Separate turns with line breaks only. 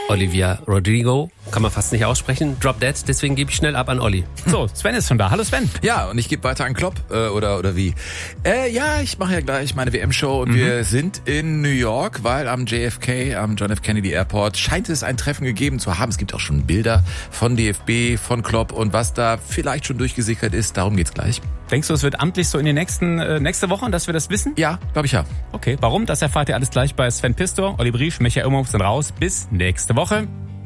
Olivia Rodrigo. Kann man fast nicht aussprechen. Drop Dead. Deswegen gebe ich schnell ab an Olli.
So, Sven ist schon da. Hallo Sven.
Ja, und ich gebe weiter an Klopp, oder wie? Ja, ich mache ja gleich meine WM-Show und wir sind in New York, weil am JFK, am John F. Kennedy Airport, scheint es ein Treffen gegeben zu haben. Es gibt auch schon Bilder von DFB, von Klopp und was da vielleicht schon durchgesickert ist. Darum geht's gleich.
Denkst du, es wird amtlich so in den nächste Woche, dass wir das wissen?
Ja, glaube ich ja.
Okay, warum? Das erfahrt ihr alles gleich bei Sven Pistor, Olli Briesch, Michael Imhoff sind raus. Bis nächste Woche.